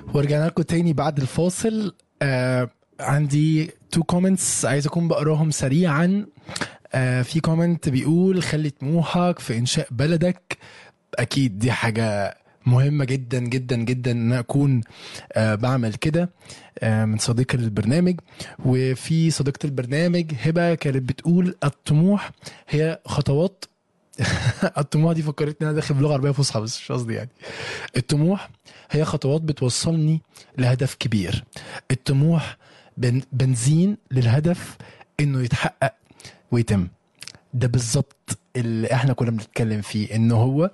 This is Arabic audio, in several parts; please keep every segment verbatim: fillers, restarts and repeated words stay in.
ورجعنا لكم تاني بعد الفاصل. آه عندي تو كومنتس عايز اكون بقراهم سريعا. آه في كومنت بيقول خلي طموحك في انشاء بلدك. اكيد دي حاجة مهمة جدا جدا جدا ان أنا اكون آه بعمل كده. آه من صديقة للبرنامج. وفي صديقة البرنامج هبة كانت بتقول الطموح هي خطوات. الطموح دي فكرتني انا داخل بلغة عربية فصحى بس مش قصدي يعني. الطموح هي خطوات بتوصلني لهدف كبير. الطموح بن بنزين للهدف انه يتحقق ويتم. ده بالظبط اللي احنا كنا بنتكلم فيه، انه هو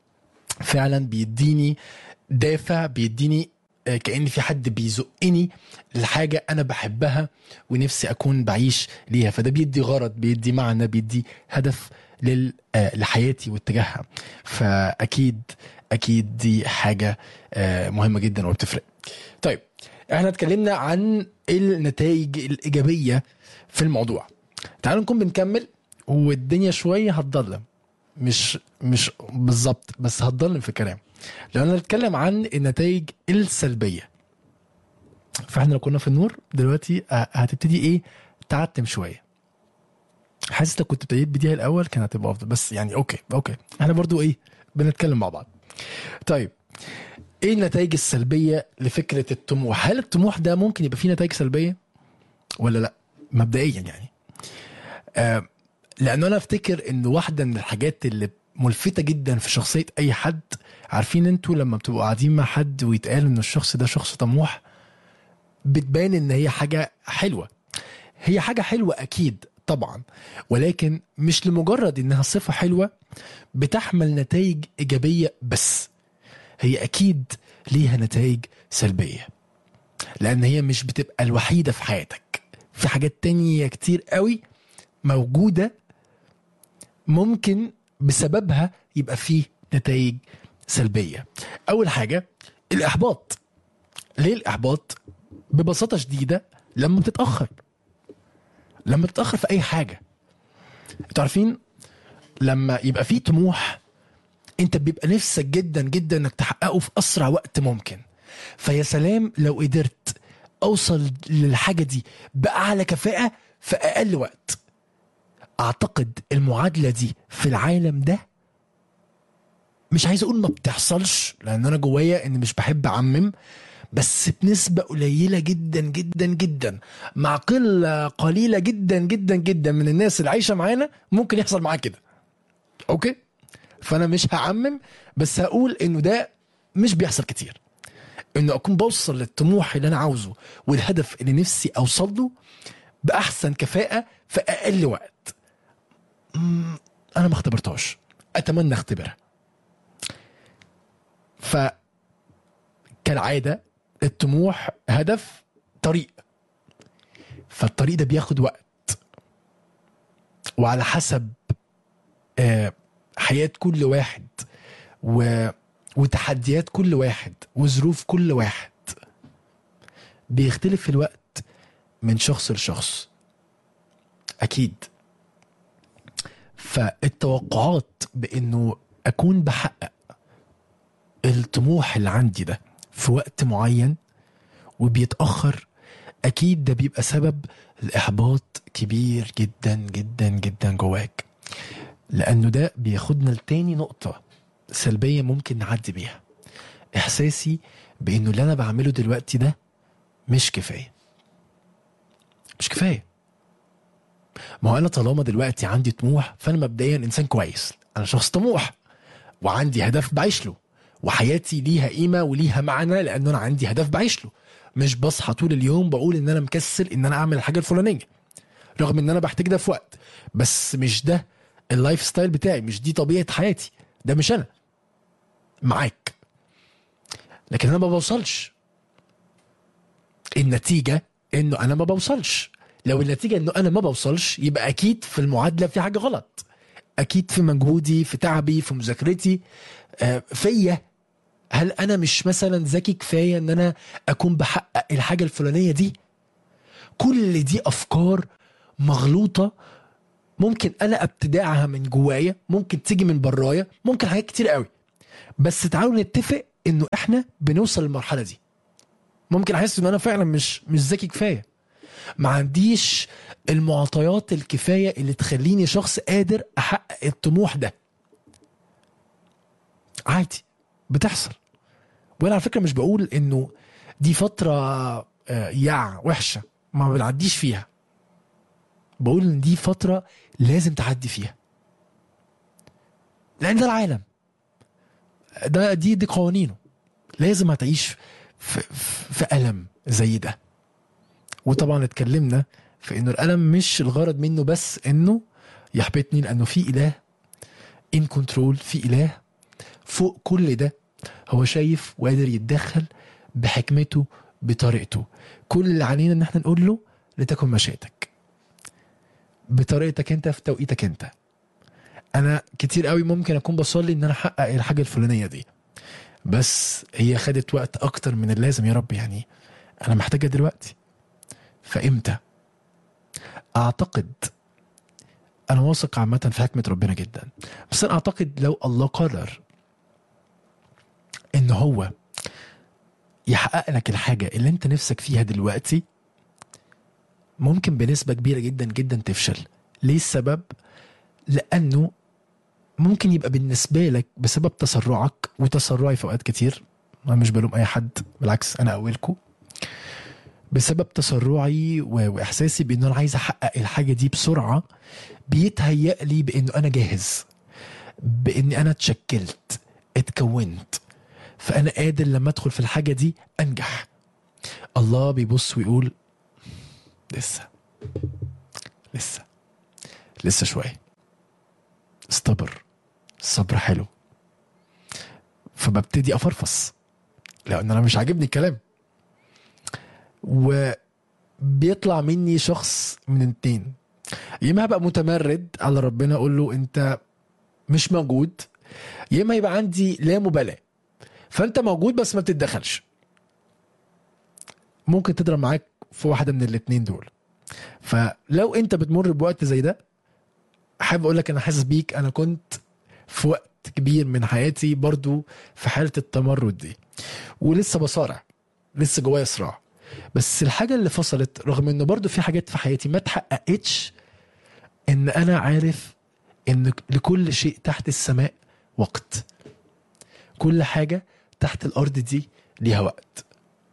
فعلا بيديني دافع، بيديني آه، كأن في حد بيزقني لحاجة أنا بحبها ونفسي أكون بعيش ليها. فده بيدي غرض، بيدي معنى، بيدي هدف لل... آه، لحياتي واتجاهها. فأكيد أكيد دي حاجة آه، مهمة جدا وبتفرق. طيب احنا اتكلمنا عن النتائج الإيجابية في الموضوع. تعالوا نكون بنكمل والدنيا شوية هتضلم. مش مش بالظبط بس هتضلم في الكلام. لو انا اتكلم عن النتائج السلبيه، فاحنا لو كنا في النور دلوقتي ه- هتبتدي ايه تعتم شويه. حاسس لو كنت ابتديت بديها الاول كان هتبقى افضل، بس يعني اوكي اوكي احنا برضو ايه بنتكلم مع بعض. طيب ايه النتائج السلبيه لفكره الطموح؟ هل الطموح ده ممكن يبقى فيه نتائج سلبيه ولا لا؟ مبدئيا يعني آه لانه انا افتكر ان واحده من الحاجات اللي ملفتة جدا في شخصية اي حد، عارفين انتوا لما بتبقوا قاعدين مع حد ويتقال ان الشخص ده شخص طموح، بتبان ان هي حاجة حلوة. هي حاجة حلوة اكيد طبعا، ولكن مش لمجرد انها صفة حلوة بتحمل نتائج ايجابية بس. هي اكيد ليها نتائج سلبية، لان هي مش بتبقى الوحيدة في حياتك. في حاجات تانية كتير قوي موجودة ممكن بسببها يبقى فيه نتائج سلبية. أول حاجة الإحباط. ليه الإحباط؟ ببساطة شديدة لما بتتأخر. لما بتتأخر في أي حاجة. انتوا عارفين لما يبقى فيه طموح انت بيبقى نفسك جدا جدا انك تحققه في أسرع وقت ممكن. فيا سلام لو قدرت أوصل للحاجة دي بأعلى كفاءة في أقل وقت. أعتقد المعادلة دي في العالم ده، مش عايز اقول ما بتحصلش لان انا جوايا ان مش بحب اعمم، بس بنسبة قليلة جدا جدا جدا مع قلة قليلة جدا جدا جدا من الناس اللي عايشة معانا ممكن يحصل معاه كده. اوكي، فانا مش هعمم، بس هقول انه ده مش بيحصل كتير. انه اكون بوصل للطموح اللي انا عاوزه والهدف اللي نفسي اوصل له باحسن كفاءة في اقل وقت. مم، انا ما اختبرتهاش، اتمنى اختبرها. فكالعادة الطموح هدف طريق، فالطريق ده بياخد وقت، وعلى حسب آه، حياة كل واحد و... وتحديات كل واحد وظروف كل واحد بيختلف الوقت من شخص لشخص أكيد. فالتوقعات بأنه أكون بحقق الطموح اللي عندي ده في وقت معين وبيتأخر، أكيد ده بيبقى سبب الإحباط كبير جدا جدا جدا جواك. لأنه ده بياخدنا لتاني نقطة سلبية ممكن نعدي بيها. إحساسي بأنه اللي أنا بعمله دلوقتي ده مش كفاية. مش كفاية. ما هو أنا طالما دلوقتي عندي طموح فأنا مبدئيا إنسان كويس، أنا شخص طموح وعندي هدف بعيش له، وحياتي ليها قيمة وليها معنى لأنه أنا عندي هدف بعيش له. مش بصحى طول اليوم بقول إن أنا مكسل إن أنا أعمل الحاجة الفلانية رغم إن أنا بحتاج ده في وقت، بس مش ده اللايف ستايل بتاعي، مش دي طبيعة حياتي، ده مش أنا معاك. لكن انا ما بوصلش. النتيجة انه انا ما بوصلش. لو النتيجة انه انا ما بوصلش يبقى اكيد في المعادلة في حاجة غلط. اكيد في مجهودي، في تعبي، في مذاكرتي، آه، فيا. هل انا مش مثلا ذكي كفاية ان انا اكون بحقق الحاجة الفلانية دي؟ كل دي افكار مغلوطة ممكن انا ابتداعها من جوايا، ممكن تيجي من برايا، ممكن حاجات كتير قوي. بس تعالوا نتفق انه احنا بنوصل للمرحلة دي. ممكن احس ان انا فعلا مش مش ذكي كفايه، ما عنديش المعطيات الكفايه اللي تخليني شخص قادر احقق الطموح ده. عادي، بتحصل. وانا على فكره مش بقول انه دي فتره آه، يع وحشه ما بنعديش فيها، بقول ان دي فتره لازم تعدي فيها، لان ده العالم، ده دي دي قوانينه. لازم هتعيش في, في, في ألم زي ده. وطبعا اتكلمنا في انه الألم مش الغرض منه بس انه يحبطني، لانه في اله ان كنترول، في اله فوق كل ده، هو شايف وقادر يتدخل بحكمته بطريقته. كل اللي علينا ان احنا نقول له لتكن مشيئتك بطريقتك انت في توقيتك انت. انا كتير قوي ممكن اكون بصلي ان انا احقق الحاجه الفلانيه دي، بس هي خدت وقت اكتر من اللازم. يا رب يعني انا محتاجه دلوقتي، فامتى؟ اعتقد انا واثق عامه في حكمه ربنا جدا، بس انا اعتقد لو الله قرر ان هو يحقق لك الحاجه اللي انت نفسك فيها دلوقتي، ممكن بنسبه كبيره جدا جدا تفشل. ليه السبب؟ لانه ممكن يبقى بالنسبه لك بسبب تسرعك، وتسرعي في اوقات كتير، انا مش بلوم اي حد، بالعكس انا اولكم، بسبب تسرعي و- واحساسي بان انا عايز احقق الحاجه دي بسرعه، بيتهيأ لي بانه انا جاهز، باني انا اتشكلت اتكونت، فانا قادر لما ادخل في الحاجه دي انجح. الله بيبص ويقول لسه لسه لسه شويه، استبر، الصبر حلو. فببتدي افرفص لان انا مش عاجبني الكلام، وبيطلع مني شخص من اتنين: يا اما هبقى متمرد على ربنا اقول له انت مش موجود، يا اما يبقى عندي لا مبالاه، فانت موجود بس ما بتتدخلش. ممكن تضرب معاك في واحده من الاتنين دول. فلو انت بتمر بوقت زي ده، حابب اقول لك انا حاسس بيك. انا كنت في وقت كبير من حياتي برضو في حاله التمرد دي، ولسه بصارع، لسه جوايا صراع. بس الحاجه اللي فصلت، رغم انه برضو في حاجات في حياتي ما اتحققتش، ان انا عارف ان لكل شيء تحت السماء وقت. كل حاجه تحت الارض دي ليها وقت.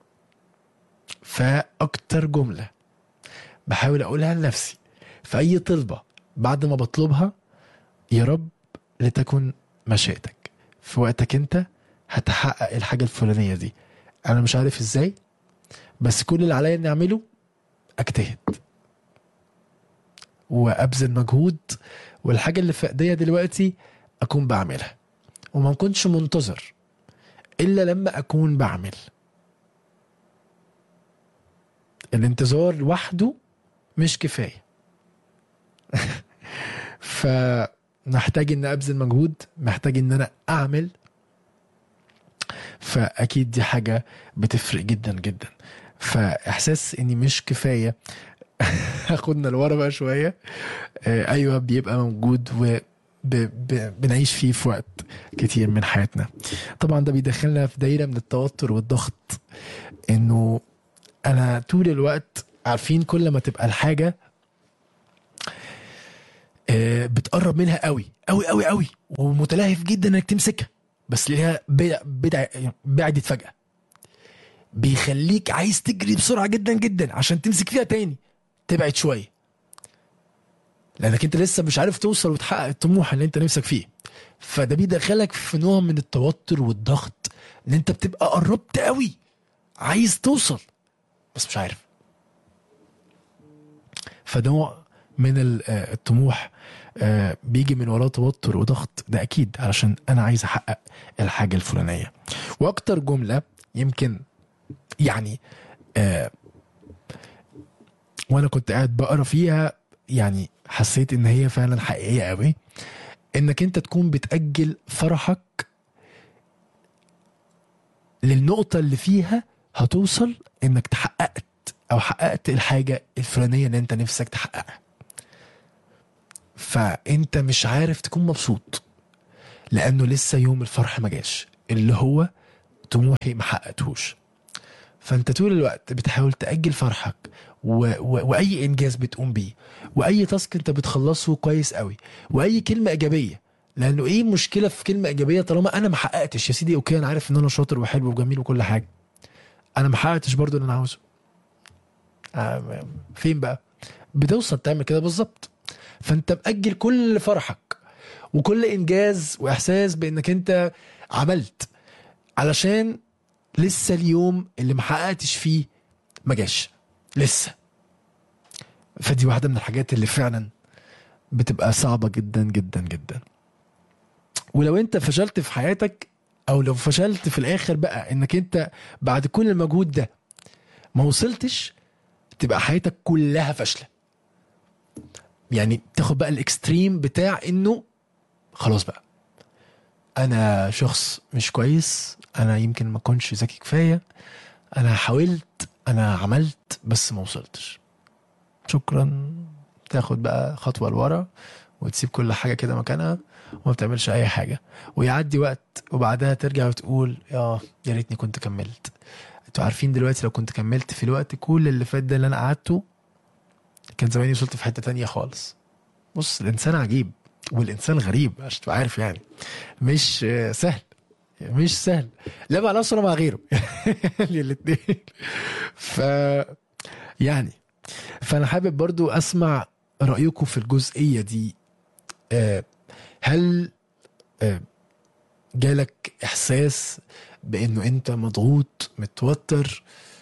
فاكتر جمله بحاول اقولها لنفسي في اي طلبه بعد ما بطلبها: يا رب لتكن مشيئتك في وقتك انت، هتحقق الحاجه الفلانيه دي. انا مش عارف ازاي، بس كل اللي عليا اني اعمله اجتهد وابذل مجهود، والحاجه اللي في ايديا دلوقتي اكون بعملها، وما كنتش منتظر الا لما اكون بعمل. الانتظار لوحده مش كفايه. فمحتاج ان ابذل مجهود، محتاج ان انا اعمل. فاكيد دي حاجه بتفرق جدا جدا. فاحساس اني مش كفايه هاخدنا لورا بقى شويه. آه ايوه بيبقى موجود، و ب... ب... بنعيش فيه في وقت كتير من حياتنا. طبعا ده بيدخلنا في دايره من التوتر والضغط، انه انا طول الوقت عارفين كل ما تبقى الحاجه آه بتقرب منها قوي قوي قوي قوي، ومتلهف جدا انك تمسكها، بس ليها بدع بدع بعدت فجاه، بيخليك عايز تجري بسرعه جدا جدا عشان تمسك فيها تاني، تبعد شويه، لانك انت لسه مش عارف توصل وتحقق الطموح اللي انت نفسك فيه. فده بيدخلك في نوع من التوتر والضغط، ان انت بتبقى قربت قوي، عايز توصل بس مش عارف. فنوع من ال- آه، الطموح آه، بيجي من وراه توتر وضغط، ده اكيد علشان انا عايز احقق الحاجه الفلانيه. واكتر جمله يمكن يعني آه وانا كنت قاعد بقرا فيها، يعني حسيت ان هي فعلا حقيقيه قوي: انك انت تكون بتأجل فرحك للنقطة اللي فيها هتوصل انك تحققت او حققت الحاجة الفلانية اللي انت نفسك تحققها. فانت مش عارف تكون مبسوط لانه لسه يوم الفرح ما جاش، اللي هو طموحي ما حققتهوش. فانت طول الوقت بتحاول تأجل فرحك و... و... واي انجاز بتقوم بيه، واي تاسك انت بتخلصه كويس قوي، واي كلمة ايجابية. لانه ايه مشكلة في كلمة ايجابية طالما انا ما حققتش؟ يا سيدي اوكي، انا عارف ان انا شاطر وحلو وجميل وكل حاجة، انا ما حققتش برضو اللي انا عاوزه. آه، فين بقى بتوصل تعمل كده بالظبط؟ فانت مأجل كل فرحك وكل انجاز واحساس بانك انت عملت، علشان لسه اليوم اللي ما حققتش فيه ما جاش لسه. فدي واحدة من الحاجات اللي فعلا بتبقى صعبة جدا جدا جدا. ولو انت فشلت في حياتك، او لو فشلت في الاخر بقى انك انت بعد كل المجهود ده ما وصلتش، تبقى حياتك كلها فاشلة. يعني تاخد بقى الاكستريم بتاع انه خلاص بقى انا شخص مش كويس، انا يمكن ما كنتش ذكي كفاية، انا حاولت، انا عملت بس ما وصلتش، شكرا. تاخد بقى خطوة لورا وتسيب كل حاجة كده مكانها وما بتعملش اي حاجة، ويعدي وقت وبعدها ترجع وتقول يا يا ريتني كنت كملت. انتوا عارفين دلوقتي لو كنت كملت في الوقت كل اللي فات ده اللي انا قعدته، كان زماني وصلت في حتة تانية خالص. بص الانسان عجيب والانسان غريب عشان تبقى عارف، يعني مش آه، سهل، مش سهل، لا مع نفسه ولا مع غيره. الاثنين. ف يعني فانا حابب برضو اسمع رايكم في الجزئيه دي. آه، هل آه، جالك احساس بانه انت مضغوط متوتر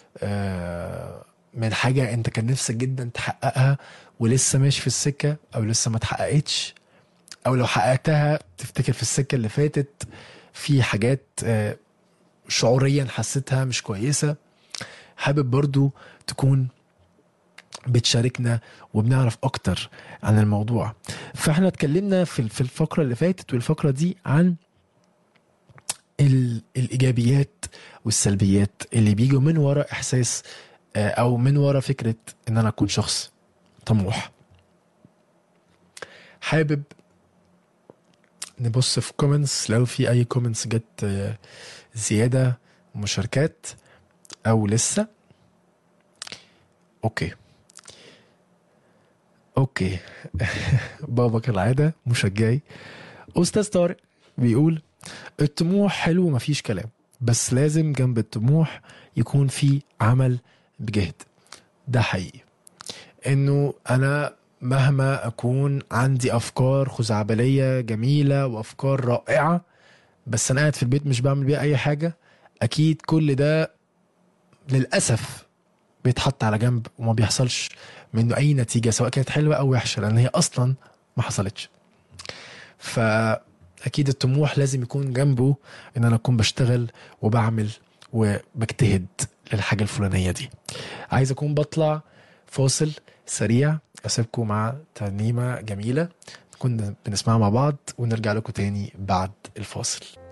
آه، من حاجه انت كان نفسك جدا تحققها ولسه ماشي في السكه، او لسه ما اتحققتش، او لو حققتها تفتكر في السكه اللي فاتت في حاجات آه، شعوريا حسيتها مش كويسه؟ حابب برضو تكون بتشاركنا وبنعرف اكتر عن الموضوع. فاحنا اتكلمنا في في الفقره اللي فاتت والفقره دي عن ال- الايجابيات والسلبيات اللي بيجوا من وراء احساس آه، او من وراء فكره ان انا اكون شخص طموح. حابب نبص في كومنتس لو في اي كومنتس جت آه، زياده، مشاركات او لسه. اوكي اوكي. بابا كالعاده مشجعي استاذ طارق بيقول الطموح حلو مفيش كلام، بس لازم جنب الطموح يكون في عمل بجهد. ده حقيقي، انه انا مهما اكون عندي افكار خزعبلية جميلة وافكار رائعة، بس انا قاعد في البيت مش بعمل بيها اي حاجة، اكيد كل ده للأسف بيتحط على جنب وما بيحصلش منه اي نتيجة، سواء كانت حلوة او وحشة، لان هي اصلا ما حصلتش. فأكيد الطموح لازم يكون جنبه إن أنا أكون بشتغل وبعمل وبجتهد للحاجة الفلانية دي. عايز أكون بطلع فاصل سريع، أسيبكم مع ترنيمة جميلة كنا بنسمعها مع بعض ونرجع لكم تاني بعد الفاصل.